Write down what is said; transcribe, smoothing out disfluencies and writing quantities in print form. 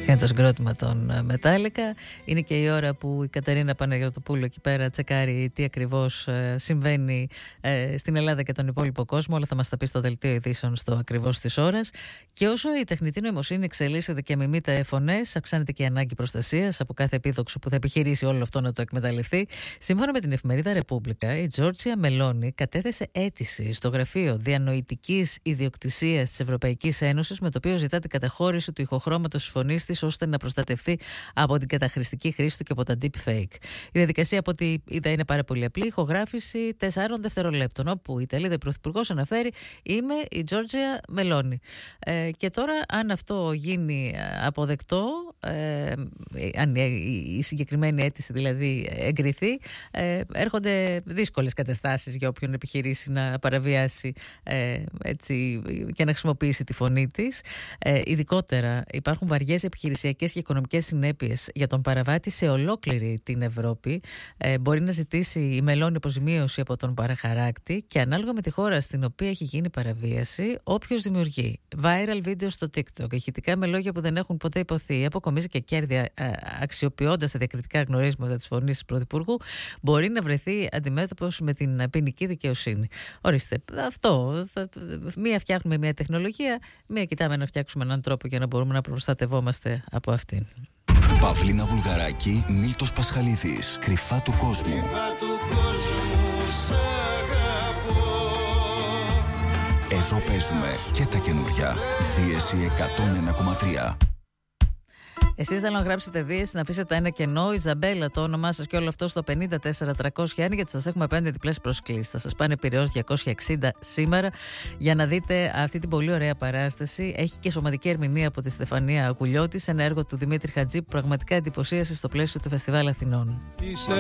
Για το συγκρότημα των Metallica. Είναι και η ώρα που η Κατερίνα Παναγιωτοπούλου εκεί πέρα τσεκάρει τι ακριβώς συμβαίνει στην Ελλάδα και τον υπόλοιπο κόσμο. Όλα θα μας τα πει στο δελτίο ειδήσεων στο ακριβώς της ώρας. Και όσο η τεχνητή νοημοσύνη εξελίσσεται και μιμείται φωνές, αυξάνεται και η ανάγκη προστασίας από κάθε επίδοξο που θα επιχειρήσει όλο αυτό να το εκμεταλλευτεί. Σύμφωνα με την εφημερίδα Ρεπούμπλικα, η Τζόρτζια Μελόνι κατέθεσε αίτηση στο Γραφείο Διανοητικής Ιδιοκτησίας της Ευρωπαϊκής Ένωσης, με το οποίο ζητά την καταχώρηση του ηχοχρώματος της φωνής της, ώστε να προστατευτεί από την καταχρηστική χρήση του και από τα deepfake. Η διαδικασία, από ό,τι είδα, είναι πάρα πολύ απλή. Ηχογράφηση 4 δευτερολέπτων, όπου η Ιταλίδα Πρωθυπουργός αναφέρει: είμαι η Τζόρτζια Μελόνι. Και τώρα, αν αυτό γίνει αποδεκτό, αν η συγκεκριμένη αίτηση δηλαδή εγκριθεί, έρχονται δύσκολες καταστάσεις για όποιον επιχειρήσει να παραβιάσει έτσι, και να χρησιμοποιήσει τη φωνή της. Ειδικότερα, υπάρχουν βαριές επιχειρησιακές και οικονομικές συνέπειες για τον παραβάτη σε ολόκληρη την Ευρώπη. Μπορεί να ζητήσει η Μελόνι αποζημίωση από τον παραχαράκτη και ανάλογα με τη χώρα στην οποία έχει γίνει παραβίαση, όποιος δημιουργεί viral βίντεο στο TikTok, ηχητικά με λόγια που δεν έχουν ποτέ υποθεί, αποκομίζει και κέρδη αξιοποιώντας τα διακριτικά γνωρίσματα της φωνής της Πρωθυπουργού, μπορεί να βρεθεί αντιμέτωπος με την ποινική δικαιοσύνη. Ορίστε, αυτό. Μία φτιάχνουμε μια τεχνολογία, μία κοιτάμε να φτιάξουμε έναν τρόπο για να μπορούμε να προστατευόμαστε από αυτήν. Παυλίνα Βουλγαράκη, Μίλτος Πασχαλίδης. Κρυφά του κόσμου. Εδώ παίζουμε και τα καινούρια. Δίεση 101,3. Εσείς θέλω να γράψετε δίεση, να αφήσετε ένα κενό, Ιζαμπέλα το όνομά σας και όλο αυτό στο 54301, γιατί σας έχουμε 5 διπλές προσκλήσεις. Θα σας πάνε Πειραιώς 260 σήμερα για να δείτε αυτή την πολύ ωραία παράσταση. Έχει και σωματική ερμηνεία από τη Στεφανία Κουλιώτη, ένα έργο του Δημήτρη Χατζή που πραγματικά εντυπωσίασε στο πλαίσιο του Φεστιβάλ Αθηνών.